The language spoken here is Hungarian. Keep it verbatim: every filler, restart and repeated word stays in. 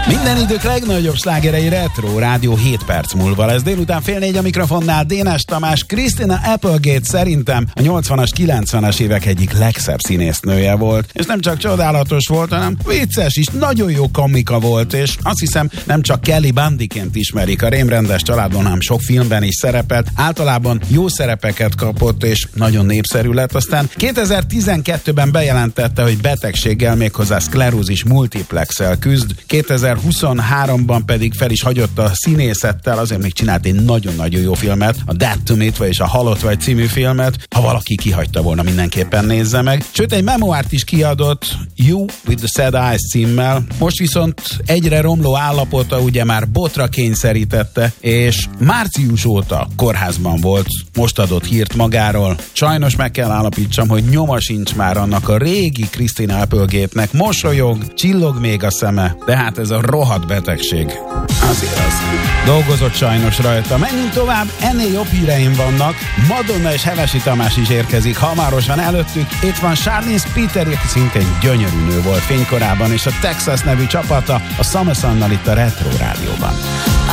Minden idők legnagyobb slágerei Retro Rádió hét perc múlva lesz. Délután fél négy a mikrofonnál Dénes Tamás. Christina Applegate szerintem a nyolcvanas, kilencvenes évek egyik legszebb színésznője volt. És nem csak csodálatos volt, hanem vicces is, nagyon jó komika volt, és azt hiszem nem csak Kelly Bundyként ismerik, a rémrendes családban, hanem sok filmben is szerepelt. Általában jó szerepeket kapott, és nagyon népszerű lett. Aztán kétezer-tizenkettőben bejelentette, hogy betegséggel, méghozzá szklerózis multiplexel küzd. kétezer-huszonháromban pedig fel is hagyott a színészettel, azért még csinált egy nagyon-nagyon jó filmet, a Dead to Meet, vagyis a Halott vagy című filmet. Ha valaki kihagyta volna, mindenképpen nézze meg. Sőt, egy memoárt is kiadott, You with the Sad Eyes címmel. Most viszont egyre romló állapota ugye már botra kényszerítette, és március óta kórházban volt. Most adott hírt magáról. Sajnos meg kell állapítsam, hogy nyoma sincs már annak a régi Christina Applegate-nek. Mosolyog, csillog még a szeme, de hát ez a rohadt betegség. Azért az. Dolgozott sajnos rajta. Menjünk tovább, ennél jobb híreim vannak. Madonna és Hevesi Tamás is érkezik hamarosan előttük. Itt van Charlize Peter, aki szintén gyönyörű nő volt fénykorában, és a Texas nevű csapata a Summer Sun-nal itt a Retro Rádióban.